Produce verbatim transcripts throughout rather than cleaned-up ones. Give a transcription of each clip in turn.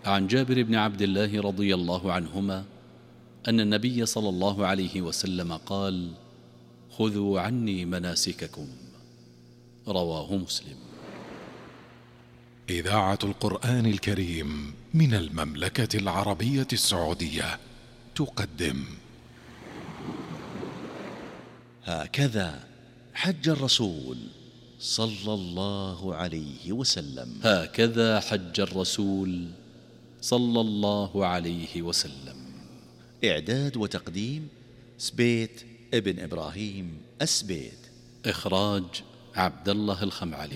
عن جابر بن عبد الله رضي الله عنهما أن النبي صلى الله عليه وسلم قال: خذوا عني مناسككم. رواه مسلم. إذاعة القرآن الكريم من المملكة العربية السعودية تقدم هكذا حج الرسول صلى الله عليه وسلم. هكذا حج الرسول صلى الله عليه وسلم. إعداد وتقديم سبيت ابن إبراهيم السبيت. إخراج عبد الله الخمعلي.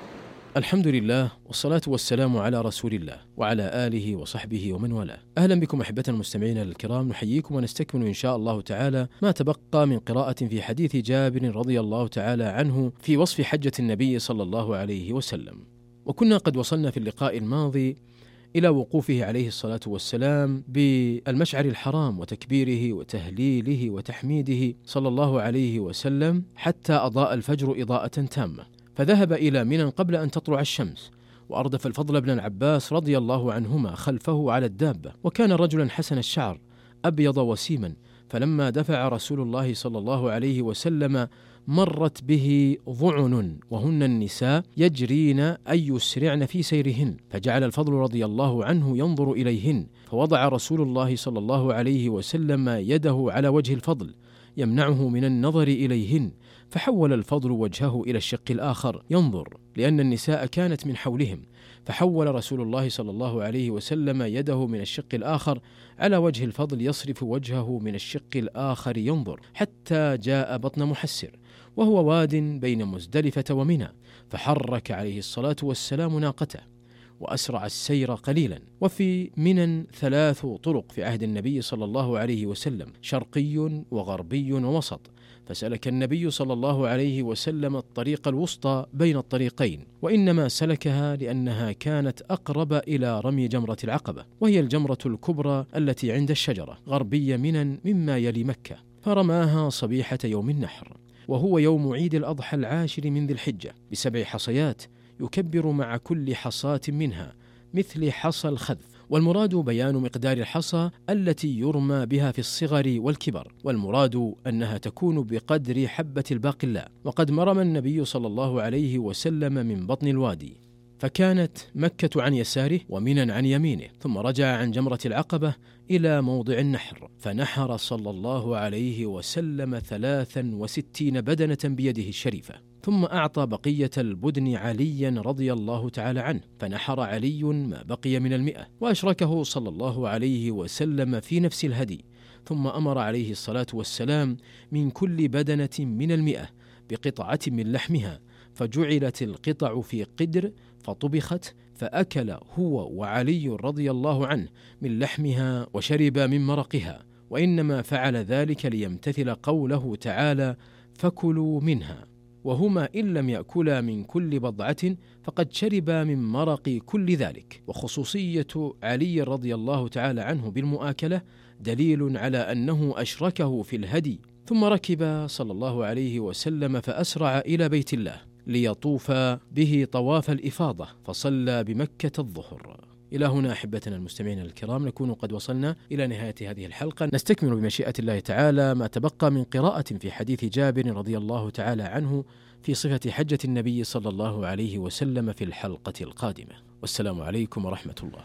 الحمد لله والصلاة والسلام على رسول الله وعلى آله وصحبه ومن والاه. أهلا بكم أحبتنا المستمعين الكرام، نحييكم ونستكمل إن شاء الله تعالى ما تبقى من قراءة في حديث جابر رضي الله تعالى عنه في وصف حجة النبي صلى الله عليه وسلم. وكنا قد وصلنا في اللقاء الماضي إلى وقوفه عليه الصلاة والسلام بالمشعر الحرام وتكبيره وتهليله وتحميده صلى الله عليه وسلم حتى أضاء الفجر إضاءة تامة، فذهب إلى منى قبل أن تطلع الشمس، وأردف الفضل بن العباس رضي الله عنهما خلفه على الدابة، وكان رجلا حسن الشعر أبيض وسيما، فلما دفع رسول الله صلى الله عليه وسلم مرت به ضعن وهن النساء يجرين أي يسرعن في سيرهن، فجعل الفضل رضي الله عنه ينظر إليهن، فوضع رسول الله صلى الله عليه وسلم يده على وجه الفضل يمنعه من النظر إليهن، فحول الفضل وجهه إلى الشق الآخر ينظر، لأن النساء كانت من حولهم، فحول رسول الله صلى الله عليه وسلم يده من الشق الآخر على وجه الفضل يصرف وجهه من الشق الآخر ينظر، حتى جاء بطن محسر وهو واد بين مزدلفة ومنى، فحرك عليه الصلاة والسلام ناقته وأسرع السير قليلا. وفي منى ثلاث طرق في عهد النبي صلى الله عليه وسلم، شرقي وغربي ووسط، فسلك النبي صلى الله عليه وسلم الطريق الوسطى بين الطريقين، وإنما سلكها لأنها كانت أقرب إلى رمي جمرة العقبة، وهي الجمرة الكبرى التي عند الشجرة غربي منى مما يلي مكة، فرماها صبيحة يوم النحر، وهو يوم عيد الأضحى العاشر من ذي الحجة، بسبع حصيات يكبر مع كل حصاة منها مثل حصى الخذف، والمراد بيان مقدار الحصى التي يرمى بها في الصغر والكبر، والمراد أنها تكون بقدر حبة الباقلاء. وقد مرم النبي صلى الله عليه وسلم من بطن الوادي، فكانت مكة عن يساره ومنى عن يمينه، ثم رجع عن جمرة العقبة إلى موضع النحر، فنحر صلى الله عليه وسلم ثلاثا وستين بدنة بيده الشريفة، ثم أعطى بقية البدن عليا رضي الله تعالى عنه، فنحر علي ما بقي من المئة، وأشركه صلى الله عليه وسلم في نفس الهدي، ثم أمر عليه الصلاة والسلام من كل بدنة من المئة بقطعة من لحمها، فجعلت القطع في قدر فطبخت، فأكل هو وعلي رضي الله عنه من لحمها وشرب من مرقها، وإنما فعل ذلك ليمتثل قوله تعالى: فكلوا منها، وهما إن لم يأكلا من كل بضعة فقد شربا من مرق كل ذلك. وخصوصية علي رضي الله تعالى عنه بالمؤاكلة دليل على أنه أشركه في الهدي، ثم ركب صلى الله عليه وسلم فأسرع إلى بيت الله ليطوف به طواف الإفاضة، فصلى بمكة الظهر. إلى هنا أحبتنا المستمعين الكرام نكون قد وصلنا إلى نهاية هذه الحلقة، نستكمل بمشيئة الله تعالى ما تبقى من قراءة في حديث جابر رضي الله تعالى عنه في صفة حجة النبي صلى الله عليه وسلم في الحلقة القادمة، والسلام عليكم ورحمة الله.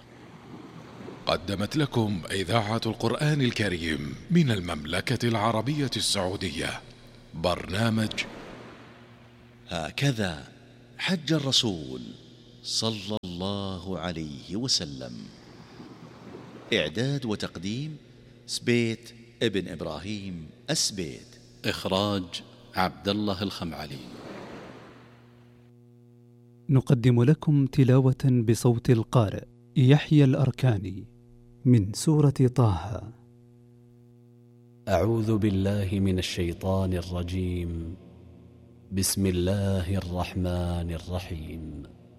قدمت لكم إذاعة القرآن الكريم من المملكة العربية السعودية برنامج هكذا حج الرسول صلى الله عليه وسلم. إعداد وتقديم سبيت ابن إبراهيم السبيت. إخراج عبد الله الخمعلي. نقدم لكم تلاوة بصوت القارئ يحيى الأركاني من سورة طه. أعوذ بالله من الشيطان الرجيم. بسم الله الرحمن الرحيم.